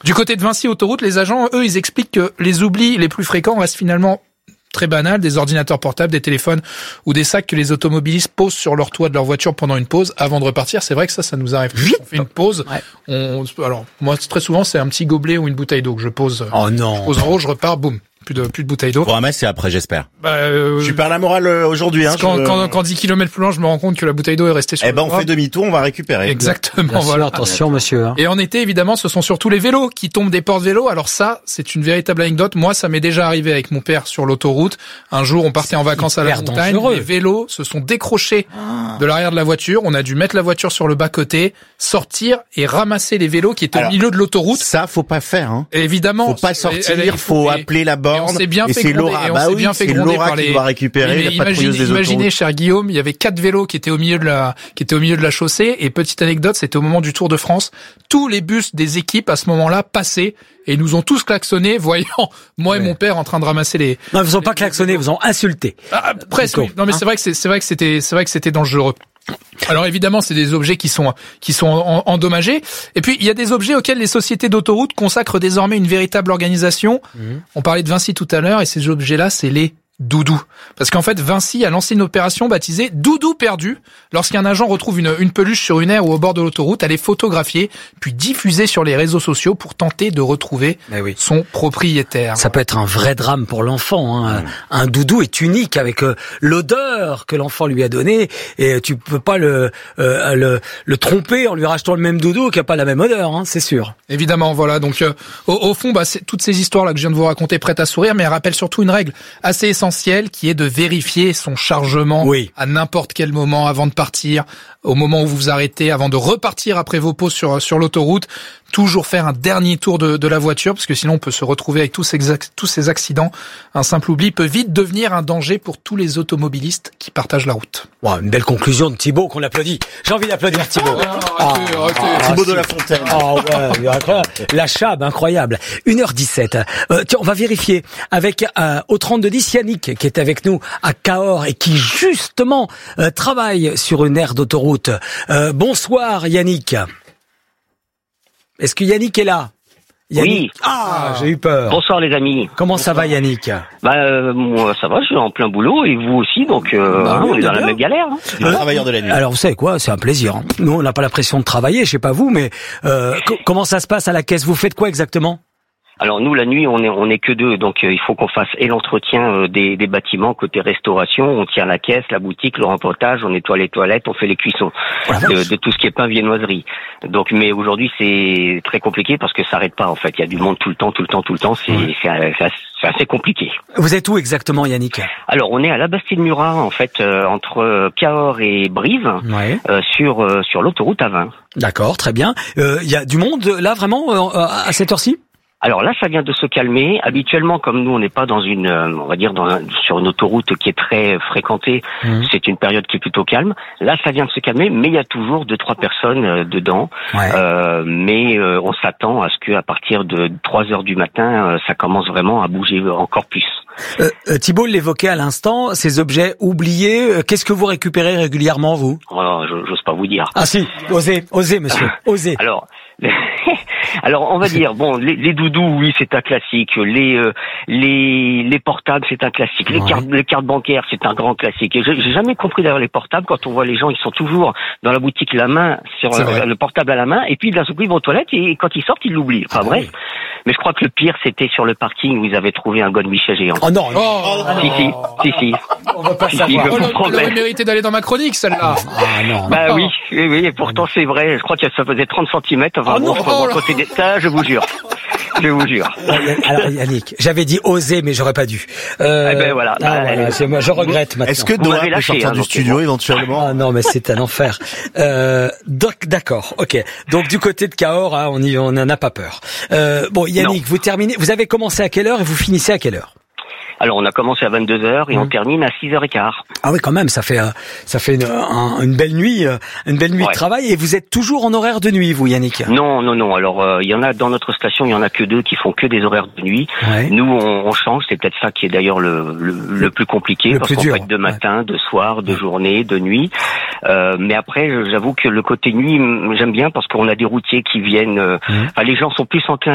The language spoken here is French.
Du côté de Vinci Autoroute, les agents, eux, ils expliquent que les oublis les plus fréquents restent finalement très banal, des ordinateurs portables, des téléphones ou des sacs que les automobilistes posent sur leur toit de leur voiture pendant une pause avant de repartir. C'est vrai que ça nous arrive. On fait une pause. Ouais. Alors, moi, très souvent, c'est un petit gobelet ou une bouteille d'eau que je pose. Oh non. Je pose en haut, je repars, boum. Plus de bouteille d'eau. Pour ramasser, c'est après, j'espère. Je perds la morale aujourd'hui. Quand 10 km plus loin, je me rends compte que la bouteille d'eau est restée sur le on fait demi-tour, on va récupérer. Exactement, bien voilà. Sûr, attention, monsieur. Et en été, évidemment, ce sont surtout les vélos qui tombent des portes-vélos. Alors ça, c'est une véritable anecdote. Moi, ça m'est déjà arrivé avec mon père sur l'autoroute. Un jour, on partait en vacances à la montagne. Dangereux. Les vélos se sont décrochés de l'arrière de la voiture. On a dû mettre la voiture sur le bas-côté, sortir et ramasser les vélos qui étaient au milieu de l'autoroute. Ça, faut pas faire, hein. Et évidemment. Faut pas sortir, faut appeler la borne. On s'est bien fait Laura, c'est Laura qui doit récupérer la patrouilleuse des autoroutes. Imaginez, cher Guillaume, il y avait 4 vélos qui étaient au milieu de la chaussée. Et petite anecdote, c'était au moment du Tour de France. Tous les bus des équipes à ce moment-là passaient et nous ont tous klaxonné, voyant moi et mon père en train de ramasser les. Non, ils vous ont pas klaxonné, ils vous ont insulté. Presque. Oui. Non, mais c'est vrai que c'était dangereux. Alors évidemment, c'est des objets qui sont endommagés. Et puis il y a des objets auxquels les sociétés d'autoroute consacrent désormais une véritable organisation. On parlait de Vinci tout à l'heure, et ces objets-là, c'est les doudous. Parce qu'en fait, Vinci a lancé une opération baptisée Doudou perdu. Lorsqu'un agent retrouve une peluche sur une aire ou au bord de l'autoroute, elle est photographiée, puis diffusée sur les réseaux sociaux pour tenter de retrouver son propriétaire. Ça peut être un vrai drame pour l'enfant, hein. Un doudou est unique avec l'odeur que l'enfant lui a donnée, et tu peux pas le tromper en lui rachetant le même doudou qui a pas la même odeur, hein, c'est sûr. Évidemment, voilà. Donc au fond, c'est toutes ces histoires là que je viens de vous raconter prêtes à sourire, mais elles rappellent surtout une règle assez essentielle qui est de vérifier son chargement à n'importe quel moment avant de partir, au moment où vous vous arrêtez, avant de repartir après vos pauses sur l'autoroute. Toujours faire un dernier tour de la voiture, parce que sinon on peut se retrouver avec tous ces accidents. Un simple oubli peut vite devenir un danger pour tous les automobilistes qui partagent la route. Wow, une belle conclusion de Thibaut qu'on applaudit. J'ai envie d'applaudir Thibaut. Thibaut de la Fontaine. La chab, incroyable. 1h17. Tiens, on va vérifier avec au 3210 Yannick qui est avec nous à Cahors et qui justement travaille sur une aire d'autoroute. Bonsoir Yannick. Est-ce que Yannick est là? Yannick. Oui. J'ai eu peur. Bonsoir les amis. Comment ça va Yannick? Moi ça va, je suis en plein boulot et vous aussi, donc on est dans la même galère. Hein. Travailleur de la nuit. Alors vous savez quoi, c'est un plaisir. Hein. Nous on n'a pas la pression de travailler, je sais pas vous, mais comment ça se passe à la caisse? Vous faites quoi exactement? Alors nous la nuit on est que deux, donc il faut qu'on fasse et l'entretien des bâtiments côté restauration, on tient la caisse, la boutique, le rempotage, on nettoie les toilettes, on fait les cuissons de tout ce qui est pain, viennoiserie. Donc mais aujourd'hui c'est très compliqué parce que ça s'arrête pas en fait, il y a du monde tout le temps, c'est assez compliqué. Vous êtes où exactement Yannick? Alors on est à la Bastide-Murat en fait, entre Cahors et Brive, sur l'autoroute A20. D'accord, très bien. Il y a du monde là vraiment à cette heure-ci? Alors là, ça vient de se calmer. Habituellement, comme nous, on n'est pas dans une, on va dire, sur une autoroute qui est très fréquentée, c'est une période qui est plutôt calme. Là, ça vient de se calmer, mais il y a toujours 2-3 personnes dedans. Mais on s'attend à ce qu'à partir de 3 heures du matin, ça commence vraiment à bouger encore plus. Thibault l'évoquait à l'instant, ces objets oubliés, qu'est-ce que vous récupérez régulièrement, vous? J'ose pas vous dire. Ah si, osez, monsieur, osez. Alors, on va dire, bon, les doudous, oui, c'est un classique. Les portables, c'est un classique. Les cartes bancaires, c'est un grand classique. Et j'ai jamais compris d'ailleurs les portables, quand on voit les gens, ils sont toujours dans la boutique la main sur le portable à la main, et puis d'un coup ils vont aux toilettes et quand ils sortent, ils l'oublient. Enfin bref. Mais je crois que le pire, c'était sur le parking où ils avaient trouvé un godemiché géant. Oh non. Si. On va pas savoir. Elle aurait mérité d'aller dans ma chronique, celle-là. Non. Oui, et pourtant c'est vrai. Je crois que ça faisait 30 cm. Ça, je vous jure. Alors Yannick, j'avais dit oser, mais j'aurais pas dû. Voilà. Moi, je regrette maintenant. Est-ce que Doha peut sortir du studio éventuellement? Ah non, mais c'est un enfer. D'accord, ok. Donc du côté de Cahors, on n'en a pas peur. Bon, Yannick, vous terminez. Vous avez commencé à quelle heure et vous finissez à quelle heure? Alors on a commencé à 22h et on termine à 6h15. Ah oui, quand même, ça fait une belle nuit, de travail. Et vous êtes toujours en horaire de nuit, vous, Yannick? Non. Alors il y en a dans notre station, il y en a que 2 qui font que des horaires de nuit. Nous on change, c'est peut-être ça qui est d'ailleurs le plus compliqué, parce qu'on peut être de matin, de soir, de journée, de nuit. Mais après, j'avoue que le côté nuit, j'aime bien parce qu'on a des routiers qui viennent. Les gens sont plus enclins